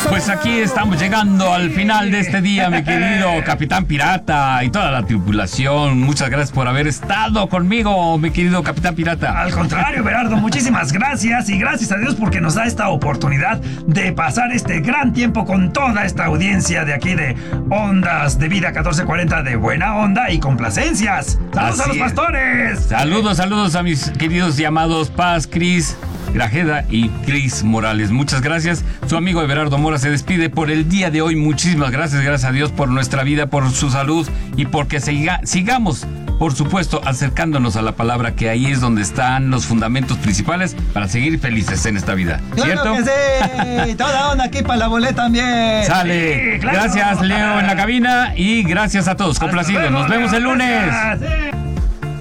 Pues aquí estamos llegando al final de este día, mi querido Capitán Pirata y toda la tripulación. Muchas gracias por haber estado conmigo, mi querido Capitán Pirata. Al contrario, Berardo, muchísimas gracias y gracias a Dios porque nos da esta oportunidad de pasar este gran tiempo con toda esta audiencia de aquí de Ondas de Vida 1440 de buena onda y complacencias. ¡Saludos a los pastores! Saludos a mis queridos llamados Paz, Cris Grajeda y Cris Morales. Muchas gracias. Su amigo Everardo Mora se despide por el día de hoy. Muchísimas gracias a Dios por nuestra vida, por su salud y porque sigamos, por supuesto, acercándonos a la palabra, que ahí es donde están los fundamentos principales para seguir felices en esta vida. ¿Cierto? ¡Claro que sí! Toda onda aquí para la boleta también. Sale. Sí, claro. Gracias, Leo, en la cabina, y gracias a todos. Complacidos. Nos vemos el lunes. Gracias.